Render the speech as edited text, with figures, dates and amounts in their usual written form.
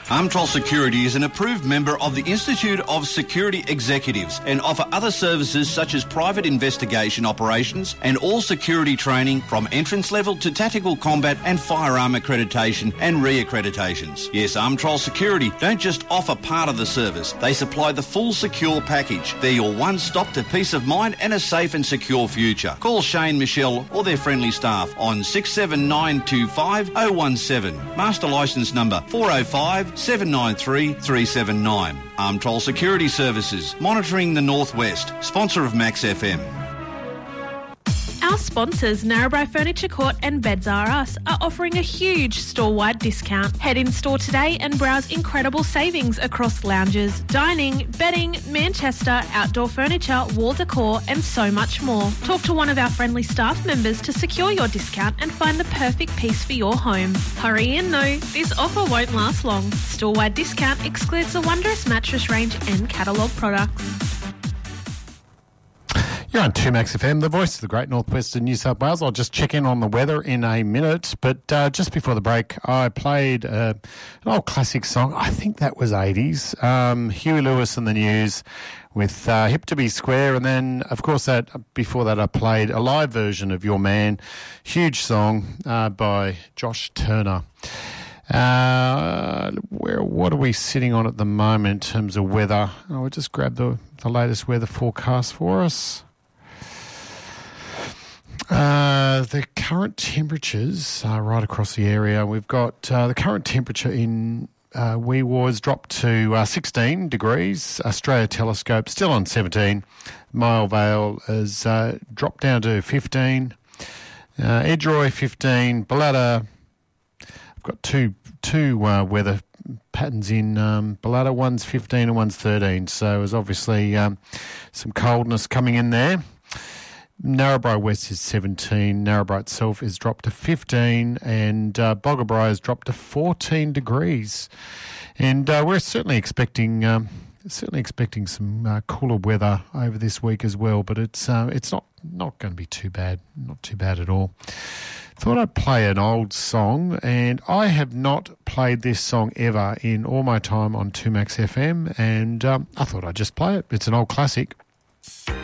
Armtrol Security is an approved member of the Institute of Security Executives and offer other services such as private investigation operations and all security training from entrance level to tactical combat and firearm accreditation and re-accreditations. Yes, Armtrol Security don't just offer part of the service, they supply the full secure package. They're your one-stop to peace of mind and a safe and secure future. Call Shane, Michelle or their friendly staff on 67925 017. Master licence number 405 793 379. Armtrol Security Services, monitoring the Northwest, sponsor of Max FM. Our sponsors, Narrabri Furniture Court and Beds R Us, are offering a huge store-wide discount. Head in store today and browse incredible savings across lounges, dining, bedding, Manchester, outdoor furniture, wall decor and so much more. Talk to one of our friendly staff members to secure your discount and find the perfect piece for your home. Hurry in though, this offer won't last long. Store-wide discount excludes the wondrous mattress range and catalogue products. You're on 2Max FM, the voice of the Great Northwest of New South Wales. I'll just check in on the weather in a minute, but just before the break, I played an old classic song. I think that was 80s. Huey Lewis and the News with Hip to Be Square, and then, of course, before that I played a live version of Your Man, huge song by Josh Turner. What are we sitting on at the moment in terms of weather? I'll just grab the latest weather forecast for us. The current temperatures are right across the area. We've got the current temperature in Wee Waa dropped to 16 degrees. Australia Telescope still on 17. Mile Vale has dropped down to 15. Edgeroy 15. Balladda, I've got two weather patterns in Balladda. One's 15 and one's 13. So there's obviously some coldness coming in there. Narrabri West is 17. Narrabri itself is dropped to 15, and Boggabri has dropped to 14 degrees. And we're certainly expecting some cooler weather over this week as well. But it's not going to be too bad. Not too bad at all. Thought I'd play an old song, and I have not played this song ever in all my time on 2Max FM, and I thought I'd just play it. It's an old classic.